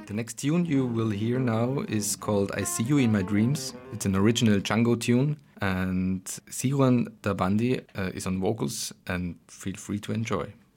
The next tune you will hear now is called I See You in My Dreams. It's an original Django tune, and Siwan Dabandi is on vocals, and feel free to enjoy.